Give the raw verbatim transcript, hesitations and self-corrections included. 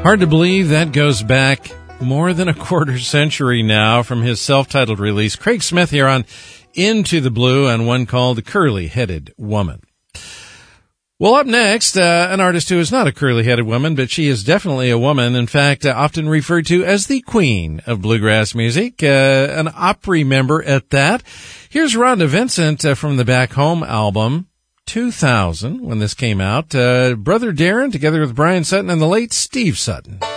Hard to believe that goes back more than a quarter century now from his self-titled release. Craig Smith here on Into the Blue and one called Curly-Headed Woman. Well, up next, uh, an artist who is not a curly-headed woman, but she is definitely a woman. In fact, uh, often referred to as the queen of bluegrass music, uh, an Opry member at that. Here's Rhonda Vincent uh, from the Back Home album, two thousand, when this came out. Uh, Brother Darren, together with Brian Sutton and the late Steve Sutton.